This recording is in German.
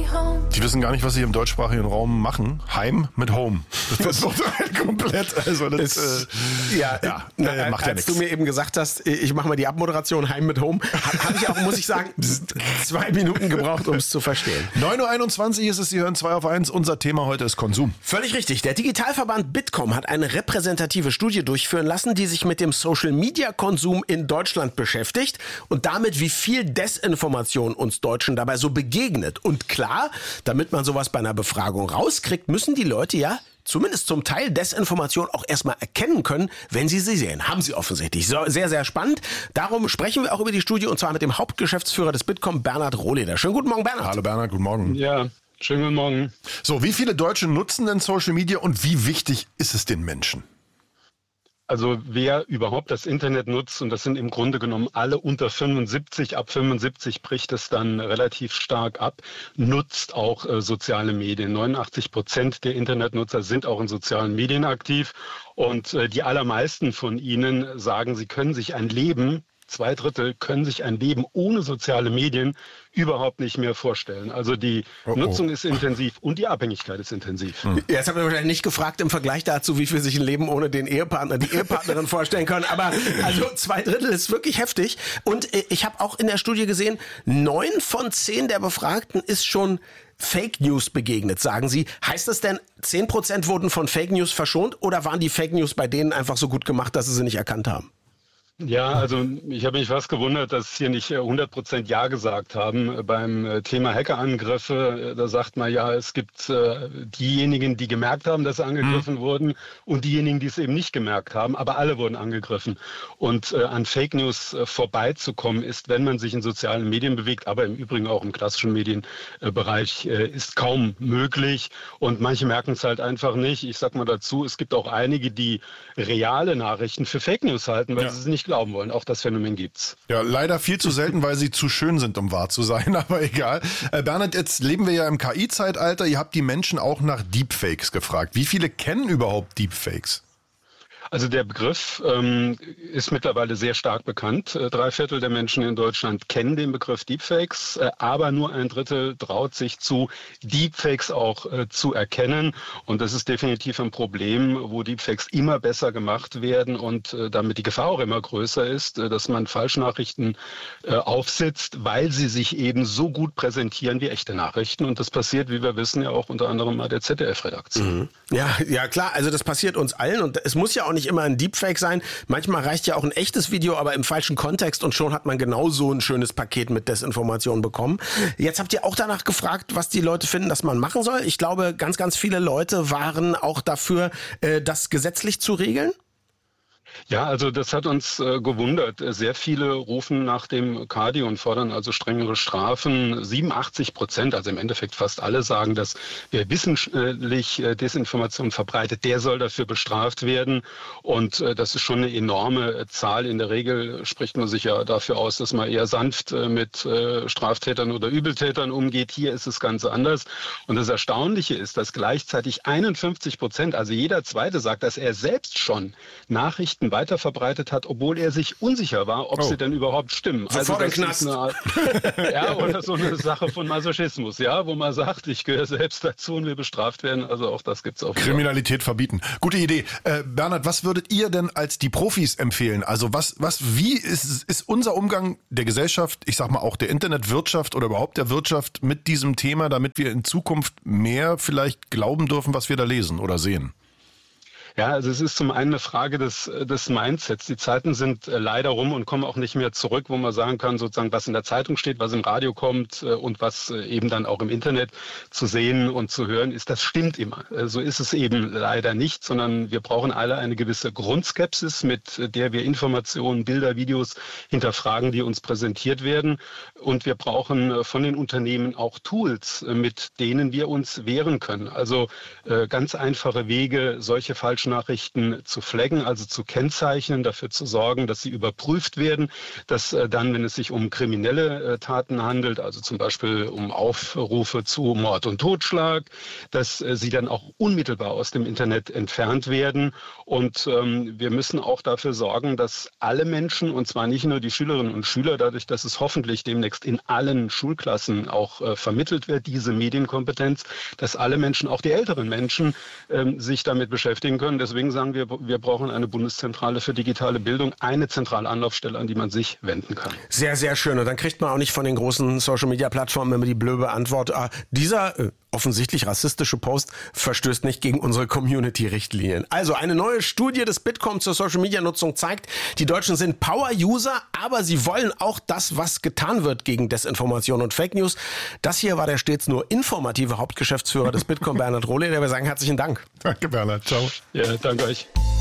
Die wissen gar nicht, was sie im deutschsprachigen Raum machen. Heim mit Home. Das wird halt komplett. Also das macht ja als du mir eben gesagt hast, ich mache mal die Abmoderation Heim mit Home, habe ich auch, muss ich sagen, 2 Minuten gebraucht, um es zu verstehen. 9.21 Uhr ist es, Sie hören 2 auf 1. Unser Thema heute ist Konsum. Völlig richtig. Der Digitalverband Bitkom hat eine repräsentative Studie durchführen lassen, die sich mit dem Social-Media-Konsum in Deutschland beschäftigt und damit, wie viel Desinformation uns Deutschen dabei so begegnet. Und klar, damit man sowas bei einer Befragung rauskriegt, müssen die Leute ja zumindest zum Teil Desinformation auch erstmal erkennen können, wenn sie sehen. Haben sie offensichtlich. So, sehr, sehr spannend. Darum sprechen wir auch über die Studie und zwar mit dem Hauptgeschäftsführer des Bitkom, Bernhard Rohleder. Schönen guten Morgen, Bernhard. Hallo Bernhard, guten Morgen. Ja, schönen guten Morgen. So, wie viele Deutsche nutzen denn Social Media und wie wichtig ist es den Menschen? Also wer überhaupt das Internet nutzt, und das sind im Grunde genommen alle unter 75, ab 75 bricht es dann relativ stark ab, nutzt auch soziale Medien. 89% der Internetnutzer sind auch in sozialen Medien aktiv und die allermeisten von ihnen sagen, sie können sich ein Leben, 2/3 können sich ein Leben ohne soziale Medien überhaupt nicht mehr vorstellen. Also die Nutzung ist intensiv und die Abhängigkeit ist intensiv. Jetzt habt ihr wahrscheinlich nicht gefragt im Vergleich dazu, wie viel sich ein Leben ohne den Ehepartner, die Ehepartnerin vorstellen können. Aber also 2/3 ist wirklich heftig. Und ich habe auch in der Studie gesehen, 9 von 10 der Befragten ist schon Fake News begegnet, sagen Sie. Heißt das denn, 10% wurden von Fake News verschont oder waren die Fake News bei denen einfach so gut gemacht, dass sie sie nicht erkannt haben? Ja, also ich habe mich fast gewundert, dass hier nicht 100% Ja gesagt haben. Beim Thema Hackerangriffe, da sagt man ja, es gibt diejenigen, die gemerkt haben, dass sie angegriffen wurden und diejenigen, die es eben nicht gemerkt haben, aber alle wurden angegriffen. Und an Fake News vorbeizukommen ist, wenn man sich in sozialen Medien bewegt, aber im Übrigen auch im klassischen Medienbereich, ist kaum möglich. Und manche merken es halt einfach nicht. Ich sag mal dazu, es gibt auch einige, die reale Nachrichten für Fake News halten, weil sie es nicht glauben wollen. Auch das Phänomen gibt's. Ja, leider viel zu selten, weil sie zu schön sind, um wahr zu sein, aber egal. Bernhard, jetzt leben wir ja im KI-Zeitalter. Ihr habt die Menschen auch nach Deepfakes gefragt. Wie viele kennen überhaupt Deepfakes? Also der Begriff ist mittlerweile sehr stark bekannt. 3/4 der Menschen in Deutschland kennen den Begriff Deepfakes, aber nur 1/3 traut sich zu, Deepfakes auch zu erkennen. Und das ist definitiv ein Problem, wo Deepfakes immer besser gemacht werden und damit die Gefahr auch immer größer ist, dass man Falschnachrichten aufsitzt, weil sie sich eben so gut präsentieren wie echte Nachrichten. Und das passiert, wie wir wissen, ja auch unter anderem bei der ZDF-Redaktion. Ja, klar. Also das passiert uns allen und es muss ja auch nicht immer ein Deepfake sein. Manchmal reicht ja auch ein echtes Video, aber im falschen Kontext und schon hat man genau so ein schönes Paket mit Desinformation bekommen. Jetzt habt ihr auch danach gefragt, was die Leute finden, dass man machen soll. Ich glaube, ganz, ganz viele Leute waren auch dafür, das gesetzlich zu regeln. Ja, also das hat uns gewundert. Sehr viele rufen nach dem KADI und fordern also strengere Strafen. 87%, also im Endeffekt fast alle, sagen, dass wer wissentlich Desinformation verbreitet, der soll dafür bestraft werden. Und das ist schon eine enorme Zahl. In der Regel spricht man sich ja dafür aus, dass man eher sanft mit Straftätern oder Übeltätern umgeht. Hier ist es ganz anders. Und das Erstaunliche ist, dass gleichzeitig 51%, also jeder Zweite, sagt, dass er selbst schon Nachrichten weiterverbreitet hat, obwohl er sich unsicher war, ob sie denn überhaupt stimmen. Sofort also das ist eine, ja, oder so eine Sache von Masochismus, ja, wo man sagt, ich gehöre selbst dazu und will bestraft werden. Also auch das gibt's auch. Kriminalität verbieten. Gute Idee. Bernhard, was würdet ihr denn als die Profis empfehlen? Also wie ist unser Umgang der Gesellschaft, ich sag mal auch der Internetwirtschaft oder überhaupt der Wirtschaft mit diesem Thema, damit wir in Zukunft mehr vielleicht glauben dürfen, was wir da lesen oder sehen? Ja, also es ist zum einen eine Frage des Mindsets. Die Zeiten sind leider rum und kommen auch nicht mehr zurück, wo man sagen kann, sozusagen, was in der Zeitung steht, was im Radio kommt und was eben dann auch im Internet zu sehen und zu hören ist, das stimmt immer. So ist es eben leider nicht, sondern wir brauchen alle eine gewisse Grundskepsis, mit der wir Informationen, Bilder, Videos hinterfragen, die uns präsentiert werden. Und wir brauchen von den Unternehmen auch Tools, mit denen wir uns wehren können. Also ganz einfache Wege, solche falschen Falschnachrichten zu flaggen, also zu kennzeichnen, dafür zu sorgen, dass sie überprüft werden, dass dann, wenn es sich um kriminelle Taten handelt, also zum Beispiel um Aufrufe zu Mord und Totschlag, dass sie dann auch unmittelbar aus dem Internet entfernt werden. Und wir müssen auch dafür sorgen, dass alle Menschen, und zwar nicht nur die Schülerinnen und Schüler, dadurch, dass es hoffentlich demnächst in allen Schulklassen auch vermittelt wird, diese Medienkompetenz, dass alle Menschen, auch die älteren Menschen, sich damit beschäftigen können. Deswegen sagen wir, wir brauchen eine Bundeszentrale für digitale Bildung, eine zentrale Anlaufstelle, an die man sich wenden kann. Sehr, sehr schön. Und dann kriegt man auch nicht von den großen Social-Media-Plattformen immer die blöde Antwort, dieser offensichtlich rassistische Post verstößt nicht gegen unsere Community-Richtlinien. Also eine neue Studie des Bitkom zur Social-Media-Nutzung zeigt, die Deutschen sind Power-User, aber sie wollen auch das, was getan wird gegen Desinformation und Fake News. Das hier war der stets nur informative Hauptgeschäftsführer des Bitkom, Bernhard Rohle, der wir sagen herzlichen Dank. Danke, Bernhard. Ciao. Ja, danke euch.